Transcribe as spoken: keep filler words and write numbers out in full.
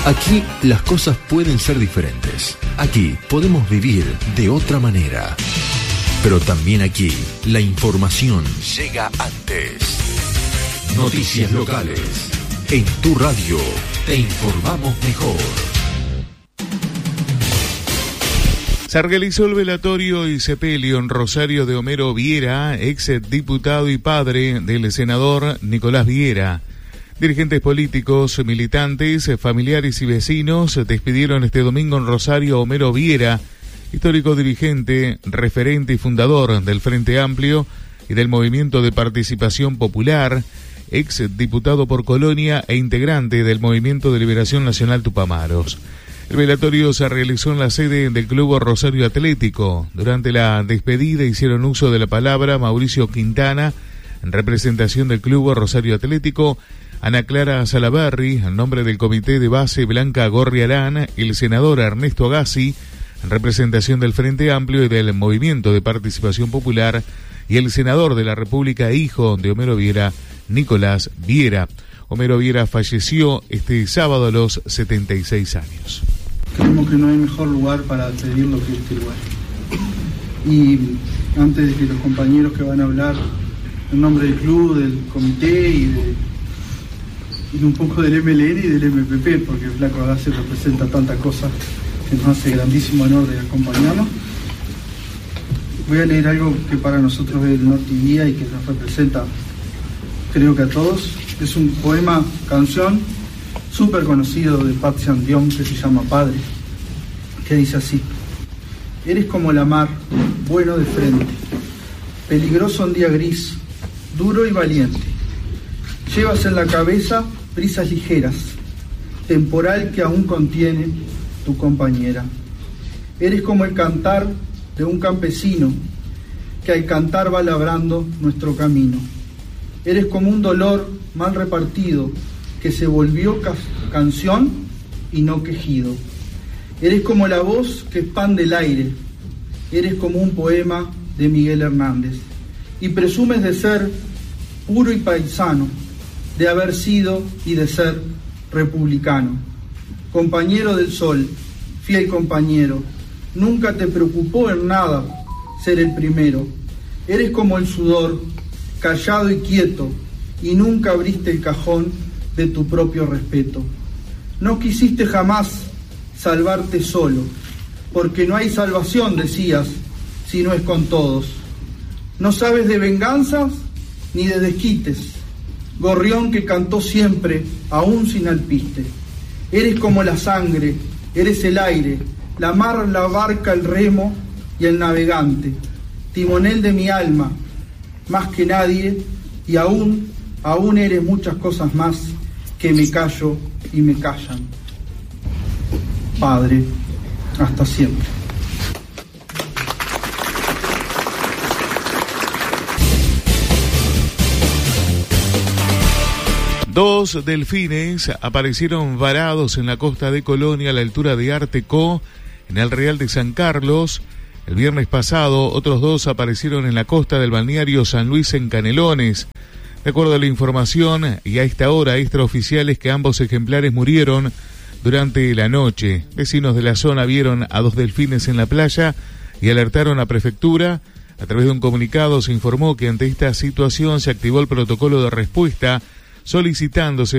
Aquí las cosas pueden ser diferentes. Aquí podemos vivir de otra manera. Pero también aquí la información llega antes. Noticias locales. En tu radio te informamos mejor. Se realizó el velatorio y sepelio en Rosario de Homero Viera, ex diputado y padre del senador Nicolás Viera. Dirigentes políticos, militantes, familiares y vecinos despidieron este domingo en Rosario a Homero Viera, histórico dirigente, referente y fundador del Frente Amplio y del Movimiento de Participación Popular, ex diputado por Colonia e integrante del Movimiento de Liberación Nacional Tupamaros. El velatorio se realizó en la sede del Club Rosario Atlético. Durante la despedida hicieron uso de la palabra Mauricio Quintana, en representación del Club Rosario Atlético, Ana Clara Salaberry, en nombre del Comité de Base Blanca Gorriarán, el senador Ernesto Agassi, en representación del Frente Amplio y del Movimiento de Participación Popular, y el senador de la República, hijo de Homero Viera, Nicolás Viera. Homero Viera falleció este sábado a los setenta y seis años. Creemos que no hay mejor lugar para despedirlo que este lugar. Y antes de que los compañeros que van a hablar en nombre del club, del comité y de, y un poco del M L N y del M P P, porque el Flaco Agassi representa tantas cosas que nos hace grandísimo honor de acompañarnos, voy a leer algo que para nosotros es el norte y guía y que nos representa, creo que a todos. Es un poema, canción, súper conocido de Pat Sandión, que se llama Padre, que dice así: eres como la mar, bueno de frente, peligroso en día gris, duro y valiente. Llevas en la cabeza brisas ligeras, temporal que aún contiene tu compañera. Eres como el cantar de un campesino, que al cantar va labrando nuestro camino. Eres como un dolor mal repartido, que se volvió ca- canción y no quejido. Eres como la voz que expande el aire. Eres como un poema de Miguel Hernández. Y presumes de ser puro y paisano, de haber sido y de ser republicano. Compañero del sol, fiel compañero, nunca te preocupó en nada ser el primero. Eres como el sudor, callado y quieto, y nunca abriste el cajón de tu propio respeto. No quisiste jamás salvarte solo, porque no hay salvación, decías, si no es con todos. No sabes de venganzas ni de desquites, gorrión que cantó siempre, aún sin alpiste. Eres como la sangre, eres el aire, la mar, la barca, el remo y el navegante, timonel de mi alma, más que nadie, y aún, aún eres muchas cosas más que me callo y me callan. Padre, hasta siempre. Dos delfines aparecieron varados en la costa de Colonia a la altura de Artecó, en el Real de San Carlos. El viernes pasado, otros dos aparecieron en la costa del balneario San Luis en Canelones. De acuerdo a la información, y a esta hora extraoficiales, que ambos ejemplares murieron durante la noche. Vecinos de la zona vieron a dos delfines en la playa y alertaron a prefectura. A través de un comunicado se informó que ante esta situación se activó el protocolo de respuesta, solicitándose